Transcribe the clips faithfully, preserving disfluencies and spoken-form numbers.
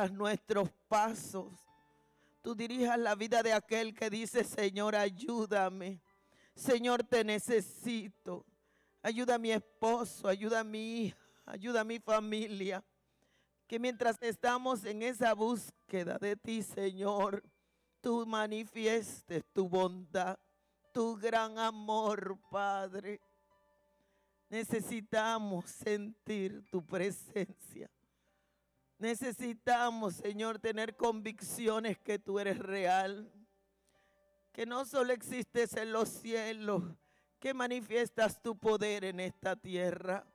dirijas nuestros pasos. Tú dirijas la vida de aquel que dice, Señor, ayúdame. Señor, te necesito. Ayuda a mi esposo, ayuda a mi hija, ayuda a mi familia. Que mientras estamos en esa búsqueda de ti, Señor, tú manifiestes tu bondad, tu gran amor, Padre. Necesitamos sentir tu presencia. Necesitamos, Señor, tener convicciones que tú eres real, que no solo existes en los cielos, que manifiestas tu poder en esta tierra.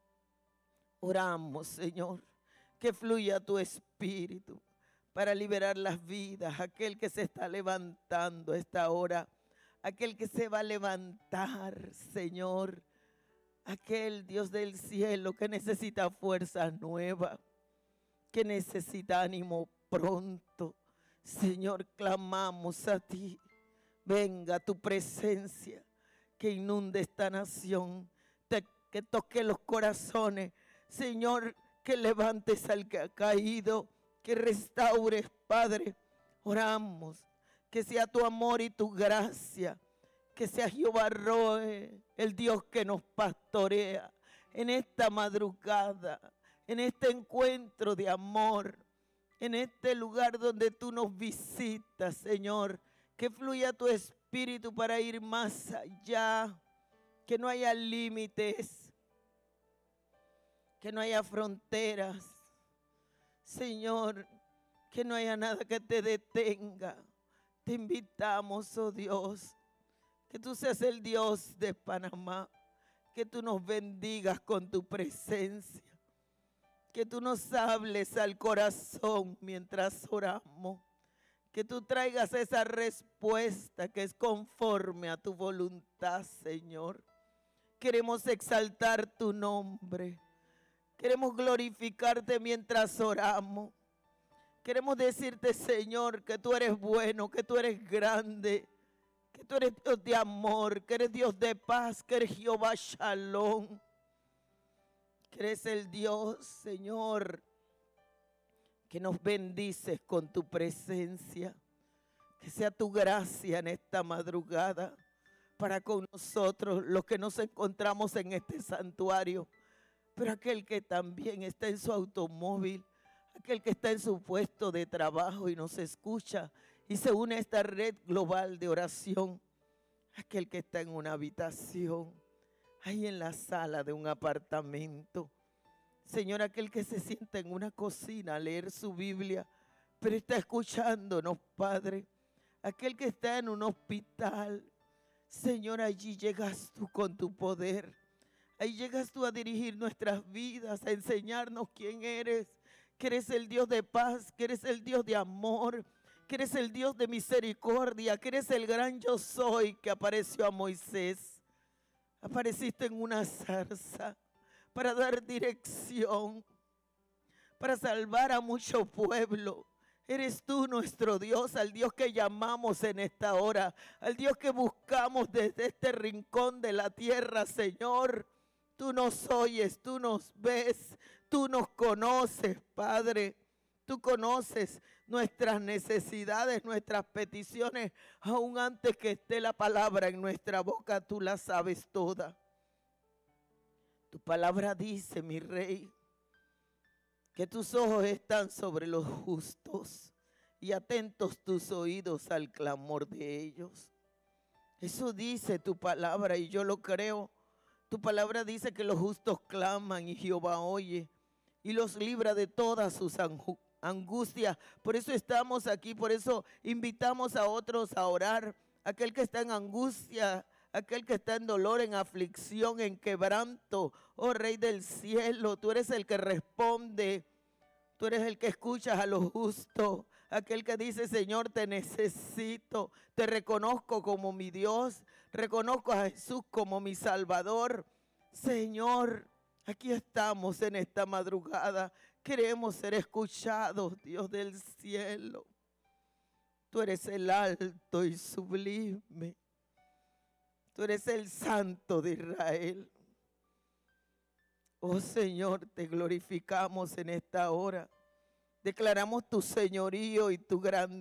Oramos, Señor, que fluya tu espíritu para liberar las vidas, aquel que se está levantando a esta hora, aquel que se va a levantar, Señor, aquel Dios del cielo que necesita fuerza nueva, que necesita ánimo pronto. Señor, clamamos a ti. Venga tu presencia, que inunde esta nación, te, que toque los corazones. Señor, que levantes al que ha caído, que restaures, Padre. Oramos, que sea tu amor y tu gracia, que sea Jehová Roe, el Dios que nos pastorea en esta madrugada, en este encuentro de amor, en este lugar donde tú nos visitas, Señor. Que fluya tu espíritu para ir más allá, que no haya límites, que no haya fronteras. Señor, que no haya nada que te detenga. Te invitamos, oh Dios, que tú seas el Dios de Panamá, que tú nos bendigas con tu presencia, que tú nos hables al corazón mientras oramos, que tú traigas esa respuesta que es conforme a tu voluntad, Señor. Queremos exaltar tu nombre, queremos glorificarte mientras oramos. Queremos decirte, Señor, que tú eres bueno, que tú eres grande, que tú eres Dios de amor, que eres Dios de paz, que eres Jehová Shalom, que eres el Dios, Señor, que nos bendices con tu presencia. Que sea tu gracia en esta madrugada para con nosotros, los que nos encontramos en este santuario, pero aquel que también está en su automóvil, aquel que está en su puesto de trabajo y nos escucha y se une a esta red global de oración, aquel que está en una habitación, ahí en la sala de un apartamento, Señor, aquel que se sienta en una cocina a leer su Biblia, pero está escuchándonos, Padre, aquel que está en un hospital, Señor, allí llegas tú con tu poder. Ahí llegas tú a dirigir nuestras vidas, a enseñarnos quién eres, que eres el Dios de paz, que eres el Dios de amor, que eres el Dios de misericordia, que eres el gran yo soy que apareció a Moisés. Apareciste en una zarza para dar dirección, para salvar a mucho pueblo. Eres tú nuestro Dios, al Dios que llamamos en esta hora, al Dios que buscamos desde este rincón de la tierra, Señor. Tú nos oyes, tú nos ves, tú nos conoces, Padre. Tú conoces nuestras necesidades, nuestras peticiones, aún antes que esté la palabra en nuestra boca, tú la sabes toda. Tu palabra dice, mi Rey, que tus ojos están sobre los justos y atentos tus oídos al clamor de ellos. Eso dice tu palabra y yo lo creo. Tu palabra dice que los justos claman y Jehová oye y los libra de todas sus angustias. Por eso estamos aquí, por eso invitamos a otros a orar. Aquel que está en angustia, aquel que está en dolor, en aflicción, en quebranto. Oh Rey del cielo, tú eres el que responde. Tú eres el que escuchas a los justos. Aquel que dice, Señor, te necesito. Te reconozco como mi Dios. Reconozco a Jesús como mi Salvador. Señor, aquí estamos en esta madrugada. Queremos ser escuchados, Dios del cielo. Tú eres el alto y sublime. Tú eres el Santo de Israel. Oh Señor, te glorificamos en esta hora. Declaramos tu señorío y tu grandeza.